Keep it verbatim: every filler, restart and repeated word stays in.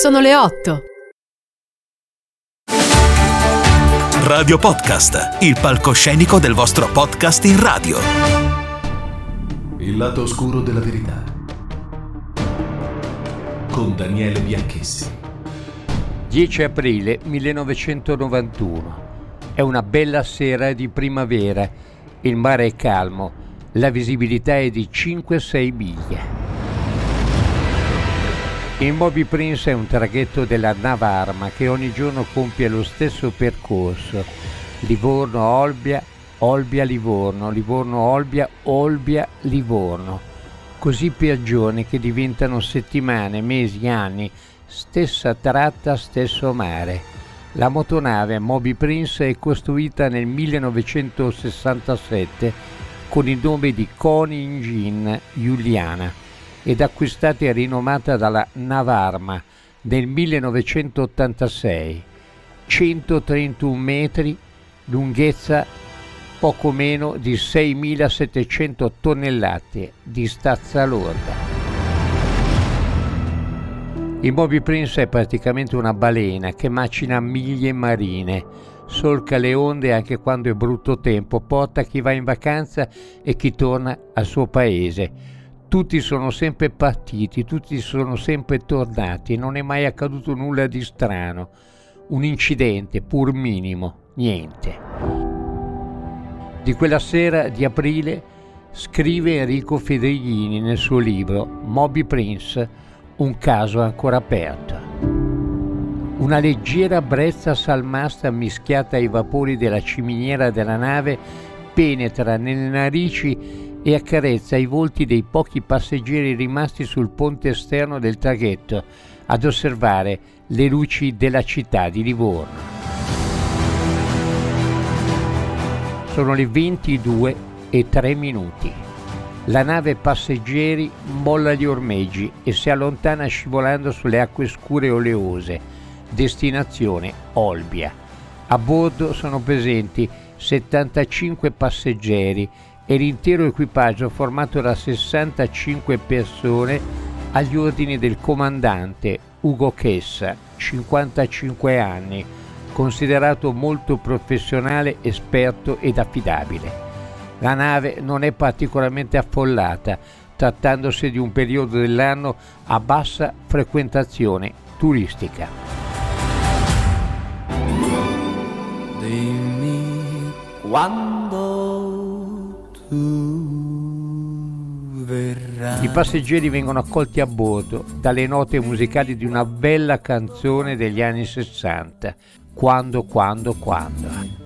Sono le otto. Radio Podcast, il palcoscenico del vostro podcast in radio. Il lato oscuro della verità. Con Daniele Bianchessi. dieci aprile millenovecentonovantuno. È una bella sera di primavera. Il mare è calmo. La visibilità è di cinque sei miglia. Il Moby Prince è un traghetto della Navarma che ogni giorno compie lo stesso percorso: Livorno-Olbia, Olbia-Livorno, Livorno-Olbia, Olbia-Livorno. Così per giorni che diventano settimane, mesi, anni, stessa tratta, stesso mare. La motonave Moby Prince è costruita nel millenovecentosessantasette con il nome di Koni Engine Juliana ed acquistata e rinomata dalla Navarma nel millenovecentottantasei. centotrentuno metri, lunghezza poco meno di seimilasettecento tonnellate di stazza lorda. Il Moby Prince è praticamente una balena che macina miglia marine, solca le onde anche quando è brutto tempo, porta chi va in vacanza e chi torna al suo paese. Tutti sono sempre partiti, tutti sono sempre tornati, non è mai accaduto nulla di strano. Un incidente, pur minimo, niente. Di quella sera di aprile scrive Enrico Fedrighini nel suo libro Moby Prince, un caso ancora aperto. Una leggera brezza salmastra mischiata ai vapori della ciminiera della nave penetra nelle narici e accarezza i volti dei pochi passeggeri rimasti sul ponte esterno del traghetto ad osservare le luci della città di Livorno. Sono le ventidue e tre minuti. La nave passeggeri molla gli ormeggi e si allontana scivolando sulle acque scure e oleose. Destinazione Olbia. A bordo sono presenti settantacinque passeggeri e l'intero equipaggio formato da sessantacinque persone agli ordini del comandante Ugo Chessa, cinquantacinque anni, considerato molto professionale, esperto ed affidabile. La nave non è particolarmente affollata, trattandosi di un periodo dell'anno a bassa frequentazione turistica. Dimmi quando I passeggeri vengono accolti a bordo dalle note musicali di una bella canzone degli anni sessanta, Quando, quando, quando.